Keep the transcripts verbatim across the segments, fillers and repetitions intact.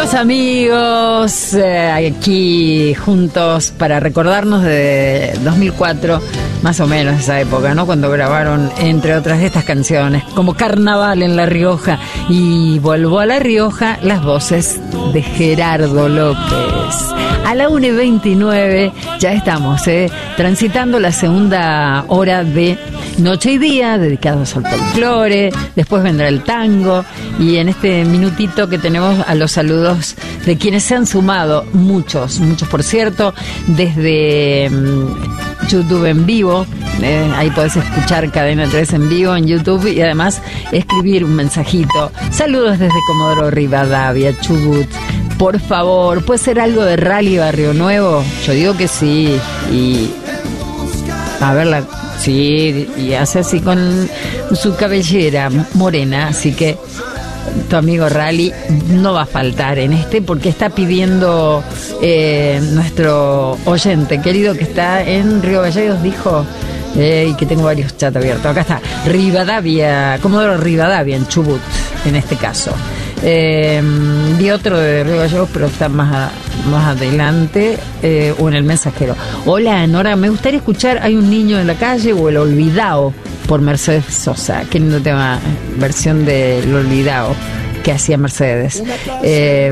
Queridos amigos, eh, aquí juntos para recordarnos de dos mil cuatro, más o menos esa época, ¿no? Cuando grabaron, entre otras, estas canciones, como Carnaval en La Rioja y Vuelvo a La Rioja, las voces de Gerardo López. A la una y veintinueve ya estamos, ¿eh? transitando la segunda hora de Noche y Día, dedicados al folclore. Después vendrá el tango. Y en este minutito que tenemos a los saludos de quienes se han sumado, muchos, muchos por cierto, desde um, YouTube en vivo. Eh, ahí podés escuchar Cadena tres en vivo en YouTube y además escribir un mensajito. Saludos desde Comodoro Rivadavia, Chubut. Por favor, ¿puede ser algo de Rally Barrio Nuevo? Yo digo que sí. Y a verla, sí, y hace así con su cabellera morena, así que tu amigo Rally no va a faltar en este, porque está pidiendo eh, nuestro oyente querido que está en Río Gallegos, dijo, eh, y que tengo varios chats abiertos. Acá está, Rivadavia, Comodoro Rivadavia, en Chubut, en este caso. Eh, vi otro de Río Gallegos, pero está más, a, más adelante, eh, o en El Mensajero. Hola, Nora, me gustaría escuchar Hay un niño en la calle o El Olvidao por Mercedes Sosa. Qué lindo tema, versión de El Olvidao que hacía Mercedes. Eh,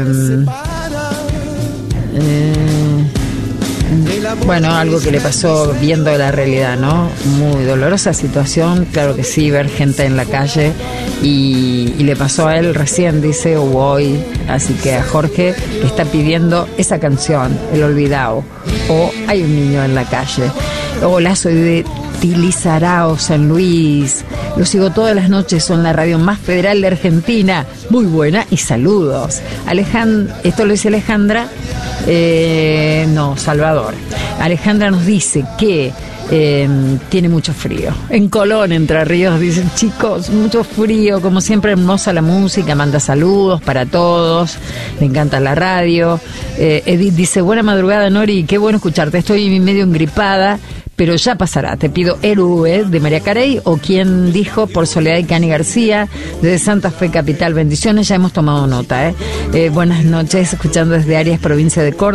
eh, Bueno, algo que le pasó viendo la realidad, ¿no? Muy dolorosa situación, claro que sí, ver gente en la calle y, y le pasó a él recién, dice, o hoy, así que a Jorge que está pidiendo esa canción, El Olvidao, o Hay un niño en la calle. Hola, soy de Tilizarao, San Luis, lo sigo todas las noches, son la radio más federal de Argentina, muy buena y saludos. Alejandra, esto lo dice Alejandra. Eh, no, Salvador. Alejandra nos dice que eh, tiene mucho frío. En Colón, Entre Ríos, dicen, chicos, mucho frío. Como siempre, hermosa la música, manda saludos para todos. Le encanta la radio. Eh, Edith dice, buena madrugada, Nori, qué bueno escucharte. Estoy medio engripada, pero ya pasará. Te pido Héroe de María Carey, o Quien dijo por Soledad y Cani García, desde Santa Fe Capital. Bendiciones, ya hemos tomado nota, ¿eh? Eh, buenas noches, escuchando desde Arias, provincia de Córdoba.